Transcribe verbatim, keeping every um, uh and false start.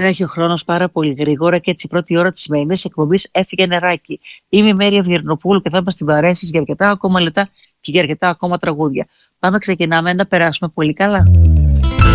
Τρέχει ο χρόνος πάρα πολύ γρήγορα και έτσι η πρώτη ώρα της σημερινής εκπομπής έφυγε νεράκι. Είμαι η Μέρη Αυγερνοπούλου και θα είμαστε στην παρέα σας για αρκετά ακόμα λεπτά και για αρκετά ακόμα τραγούδια. Πάμε, ξεκινάμε να περάσουμε πολύ καλά.